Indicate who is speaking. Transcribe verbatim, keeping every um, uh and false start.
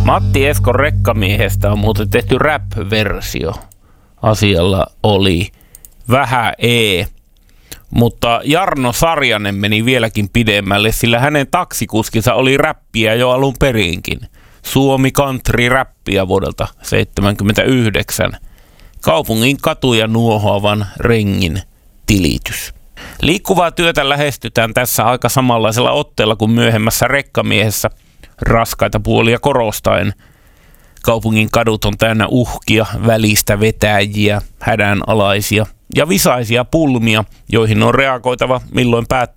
Speaker 1: Matti Eskon Rekkamiehestä on muuten tehty rap-versio. Asialla oli vähän E. Mutta Jarno Sarjanen meni vieläkin pidemmälle, sillä hänen taksikuskinsa oli räppiä jo alun perinkin. Suomi Country räppiä vuodelta seitsemänkymmentäyhdeksän. Kaupungin katuja nuohoavan rengin tilitys. Liikkuvaa työtä lähestytään tässä aika samanlaisella otteella kuin myöhemmässä Rekkamiehessä, raskaita puolia korostaen. Kaupungin kadut on täynnä uhkia, välistä vetäjiä, hädänalaisia ja visaisia pulmia, joihin on reagoitava milloin päättämättä